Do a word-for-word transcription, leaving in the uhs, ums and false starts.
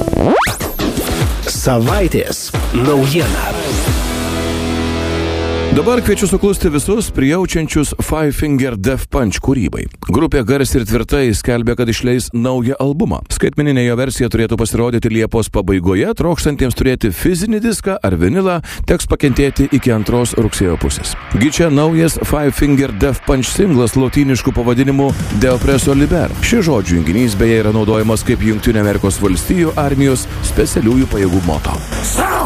Savaitės naujiena. Dabar kviečiu suklusti visus prijaučiančius Five Finger Death Punch kūrybai. Grupė garsiai ir tvirtai skelbia, kad išleis naują albumą. Skaitmeninė jo versija turėtų pasirodyti Liepos pabaigoje, trokštantiems turėti fizinį diską ar vinilą teks pakentėti iki antros rugsėjo pusės. Gi čia naujas Five Finger Death Punch singlas lotynišku pavadinimu De Oppresso Liber. Šis žodžių junginys beje yra naudojamas kaip Jungtinių Amerikos valstijų armijos specialiųjų pajėgų moto.